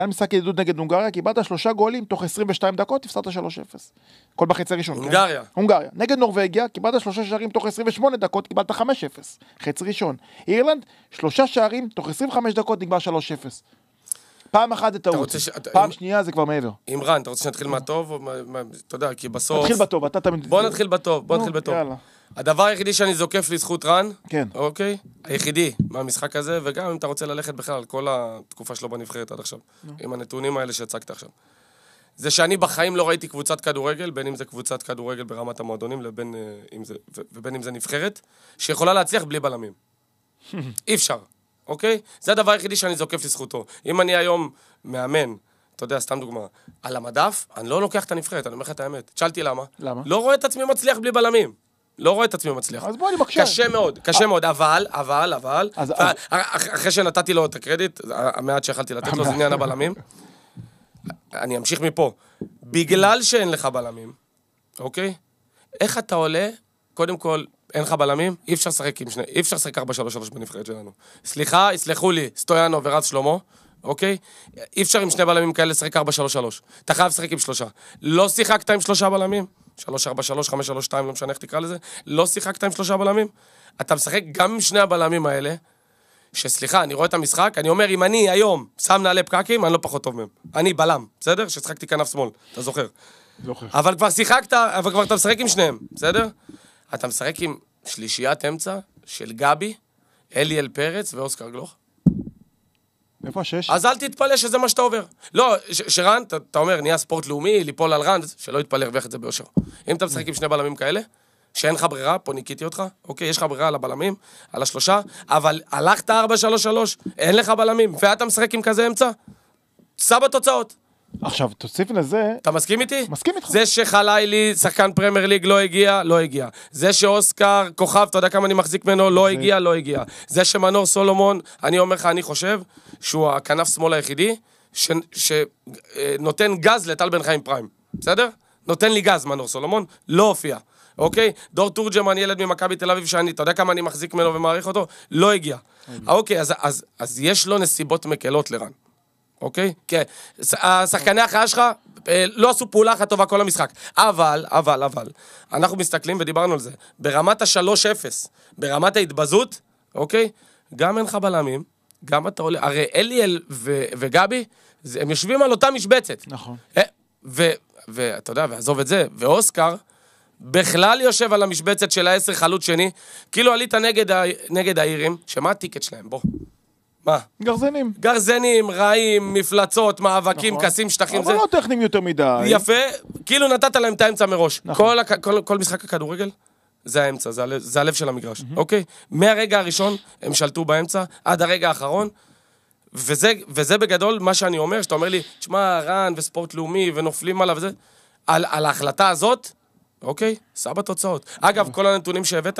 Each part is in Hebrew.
היה משחק ידידות נגד הונגריה, קיבלת 3 גולים, תוך 22 דקות, הפסדת 3-0. כל בחצי ראשון. הונגריה. הונגריה. נגד נורווגיה, קיבלת 3 שערים, תוך 28 דקות, קיבלת 5-0. חצי ראשון. אירלנד, 3 שערים, תוך 25 דקות, נגמר 3-0. פעם אחת זה טעות, פעם שנייה זה כבר מעבר. אימרן, אתה רוצה שנתחיל מהטוב? אתה יודע, כי בסוף... נתחיל בטוב, אתה תמיד... בוא נתחיל בטוב. הדבר היחידי שאני זוקף לזכות רן, כן. אוקיי? היחידי מהמשחק הזה, וגם אם אתה רוצה ללכת בכלל על כל התקופה שלו בנבחרת עד עכשיו, עם הנתונים האלה שהצגת עכשיו. זה שאני בחיים לא ראיתי קבוצת כדורגל, בין אם זה קבוצת כדורגל ברמת המועדונים, ובין אם זה נבחרת, שיכולה להצליח בלי בלמים. אי אפשר. אוקיי? זה הדבר היחידי שאני זוקף לזכותו. אם אני היום מאמן, אתה יודע, סתם דוגמה, על המדף, אני לא לוקח את הנבחרת, אני אומר לך את האמת. שאלתי למה? למה? לא רואה את עצמי מצליח בלי בלמים. לא רואה את עצמי מצליח. אז בוא אני מקשה. קשה מאוד, אבל, אחרי שנתתי לו את הקרדיט, המעט שיכלתי לתת לו, זה עניין הבלמים. אני אמשיך מפה. בגלל שאין לך בלמים, אוקיי? איך אתה עולה, קודם כל, אין לך בלמים, אי אפשר לשחק 4-3-3 בנבחרת שלנו. סליחה, יסלחו לי, סטויאנו ורז שלמה, אוקיי? אי אפשר עם 2 בלמים כאלה לשחק 4-3-3. אתה חייב לשחק עם 3. לא שיחקת עם 3 בלמים, 3-4-3, 5-3-2, לא משנה איך תקרא לזה, לא שיחקת עם 3 בלמים. אתה משחק גם עם 2 הבלמים האלה, שסליחה, אני רואה את המשחק, אני אומר, אם אני היום שם נעלי פקקים, אני לא פחות טוב מהם. אני בלם, בסדר? ששחקתי כנף שמאל, אתה זוכר. אבל כבר שיחקת, אבל כבר אתה משחק עם 2, בסדר? אתה משחק עם שלישיית אמצע של גבי, אליאל פרץ ואוסקר גלוך. איפה 6? אז אל תתפלא שזה מה שאתה עובר. לא, שרן, אתה אומר, נהיה ספורט לאומי, ליפול על רן, שלא יתפלא, הרוויח את זה ביושר. אם אתה משחק עם 2 בלמים כאלה, שאין לך ברירה, פה ניקיתי אותך, אוקיי, יש לך ברירה על הבלמים, על 3, אבל הלכת 4-3-3, אין לך בלמים, ואתה משחק עם כזה אמצע, סע בתוצאות. עכשיו, תוסיף לזה... אתה מסכים איתי? מסכים איתך. זה שחלילי, שחקן פרמייר ליג, לא הגיע. זה שאוסקר, כוכב, אתה יודע כמה אני מחזיק ממנו, לא הגיע. זה שמנור סולומון, אני אומר לך, אני חושב, שהוא הכנף שמאל היחידי, שנותן גז לטל בן חיים פריים. בסדר? נותן לי גז, מנור סולומון, לא הופיע. אוקיי? דור תורג'מן, ילד ממכבי תל אביב, אתה יודע כמה אני מחזיק ממנו ומעריך אותו? לא הגיע. אוקיי, אז יש לו נסיבות מקלות לרן. אוקיי? כן. השחקני החיה שלך לא עשו פעולה אחת טובה כל המשחק. אבל, אנחנו מסתכלים ודיברנו על זה. ברמת ה-3-0, ברמת ההתבזות, אוקיי? גם אין לך בלמים, גם אתה עולה, הרי אליאל וגבי, הם יושבים על אותה משבצת. נכון. ואתה יודע, ועזוב את זה, ואוסקר, בכלל יושב על המשבצת של ה-10 חלוץ שני, כאילו עלית נגד האירים, שמה הטיקט שלהם? בוא. מה? גרזנים, רעים, מפלצות, מאבקים, כסים, שטחים. אבל לא טכניים יותר מדי. יפה, כאילו נתת להם את האמצע מראש. כל משחק הכדורגל, זה האמצע, זה הלב של המגרש, אוקיי? מהרגע הראשון הם שלטו באמצע, עד הרגע האחרון, וזה בגדול מה שאני אומר, שאתה אומר לי, תשמע, רן וספורט לאומי ונופלים עליו וזה, על ההחלטה הזאת, אוקיי? סע בתוצאות. אגב, כל הנתונים שהבאת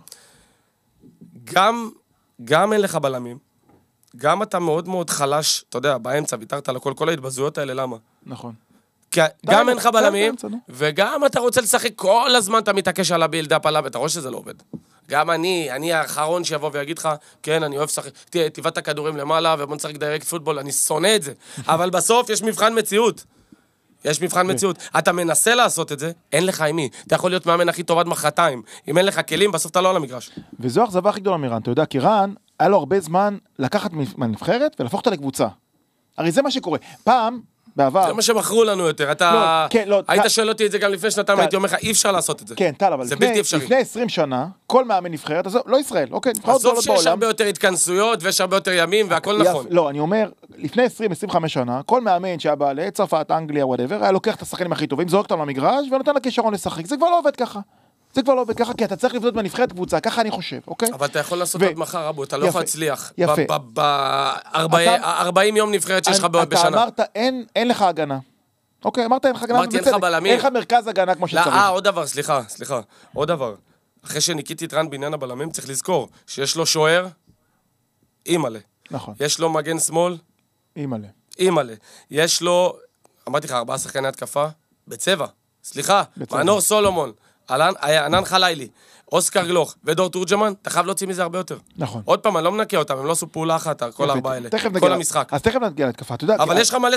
גם אין לך בלמים, גם אתה מאוד מאוד חלש, אתה יודע, באמצע, ויתרת על כל ההתבזויות האלה, למה? נכון. גם אין לך בלמים, וגם אתה רוצה לשחק כל הזמן, אתה מתעקש על הבילדאפ עליו, ואתה רואה שזה לא עובד. גם אני האחרון שיבוא ויגיד לך, כן, אני אוהב לשחק, תיבאת הכדורים למעלה, ובוא נשחק דיירקט פוטבול, אני שונא את זה. אבל בסוף יש מבחן מציאות. אתה מנסה לעשות את זה, אין לך עם מי. אתה יכול להיות מאמן הכי טוב עד מחרתיים. אם אין לך כלים, בסוף אתה לא על המגרש. וזו האכזבה הכי גדולה מרן. אתה יודע, כי רן, היה לו הרבה זמן לקחת מהנבחרת ולהפוך אותה לקבוצה. הרי זה מה שקורה. פעם, בעבר... זה מה שמכרו לנו יותר. אתה... היית שואל אותי את זה גם לפני שנתיים, הייתי אומר לך, אי אפשר לעשות את זה. כן, טל, אבל לפני 20 שנה, כל מאמן נבחרת, לא ישראל, אוקיי, נבחרות גדולות בעולם. בסוף שיש הרבה יותר התכנסויות, ויש הרבה יותר ימים, והכל נכון. לא, אני אומר, לפני 20-25 שנה, כל מאמן שהיה בא לצרפת, אנגליה, whatever, היה לוקח את השחקנים הכי טובים, זורק אותם למגרש, ונותן לכישרון לשחק. זה כבר לא עובד ככה. כי אתה צריך לבנות בנבחרת קבוצה, ככה אני חושב, אוקיי? אבל אתה יכול לעשות עד מחר, אבו, אתה לא יכול להצליח. יפה. ב-40 יום נבחרת שיש לך בשנה. אתה אמרת, אין לך הגנה. אוקיי, אמרת אין לך הגנה. אמרתי, אין לך בלמים. אין לך מרכז הגנה כמו שצריך. עוד דבר, סליחה. עוד דבר. אחרי שניקיתי את רן בעניין הבלמים, צריך לזכור שיש לו שוער, אימאלה. נכון. יש לו מגן שמאל, אימאלה. יש לו, אמרתי לך, 4 שחקני התקפה, בצבע. סליחה, מנור סולומון. ענן חלילי, אוסקר גלוך ודור תורג'מן, אתה חייב להוציא מזה הרבה יותר. נכון. עוד פעם, אני לא מנקה אותם, הם לא עשו פעולה אחת, כל 4 האלה, כל המשחק. אז תכף נגיע להתקפה, אתה יודע. אבל יש לך מלא